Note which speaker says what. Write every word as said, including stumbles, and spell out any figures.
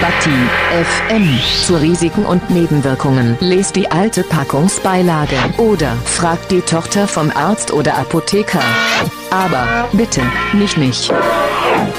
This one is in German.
Speaker 1: Bati F M. Zu Risiken und Nebenwirkungen. Lest die alte Packungsbeilage oder fragt die Tochter vom Arzt oder Apotheker. Aber bitte nicht mich.